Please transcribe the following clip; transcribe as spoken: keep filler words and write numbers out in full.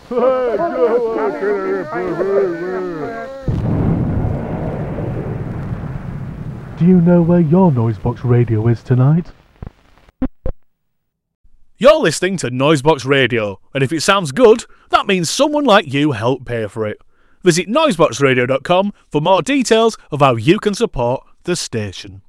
Do you know where your Noisebox radio is tonight? You're listening to Noisebox Radio, and if it sounds good, that means someone like you helped pay for it. Visit noisebox radio dot com for more details of how you can support the station.